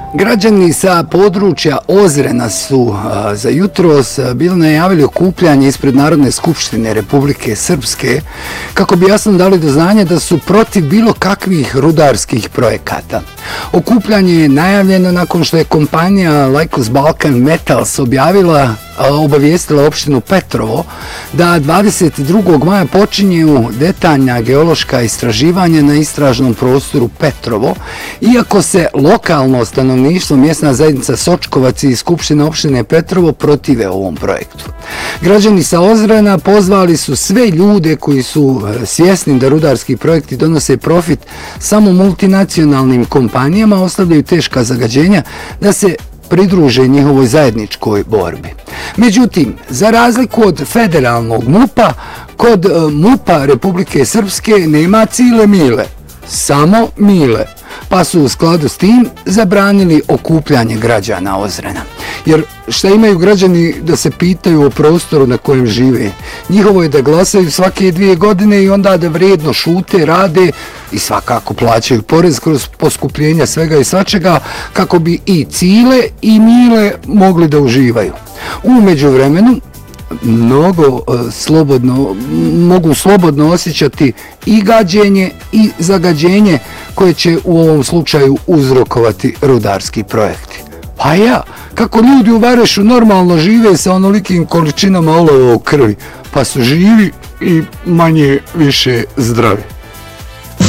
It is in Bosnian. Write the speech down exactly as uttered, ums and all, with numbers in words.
Građani sa područja Ozrena su a, za jutros bili najavili okupljanje ispred Narodne skupštine Republike Srpske kako bi jasno dali do znanja da su protiv bilo kakvih rudarskih projekata. Okupljanje je najavljeno nakon što je kompanija Lycos Balkan Metals objavila, obavijestila opštinu Petrovo da dvadeset drugog maja počinju detaljna geološka istraživanja na istražnom prostoru Petrovo, iako se lokalno stanovništvo, mjesna zajednica Sočkovac i Skupština opštine Petrovo protive ovom projektu. Građani sa Ozrena pozvali su sve ljude koji su svjesni da rudarski projekti donose profit samo multinacionalnim kompanijama, ostavljaju teška zagađenja, da se pridruže njihovoj zajedničkoj borbi. Međutim, za razliku od federalnog MUP-a, kod MUP-a Republike Srpske nema cile mile, samo mile, pa su u skladu s tim zabranili okupljanje građana Ozrena. Jer šta imaju građani da se pitaju o prostoru na kojem žive? Njihovo je da glasaju svake dvije godine i onda da vrijedno šute, rade i svakako plaćaju porez kroz poskupljenja svega i svačega kako bi i cile i mile mogli da uživaju. U međuvremenu mnogo uh, slobodno, mogu slobodno osjećati i gađenje i zagađenje koje će u ovom slučaju uzrokovati rudarski projekti. Pa ja, kako ljudi u Varešu normalno žive sa onolikim količinama olova u krvi, pa su živi i manje više zdravi.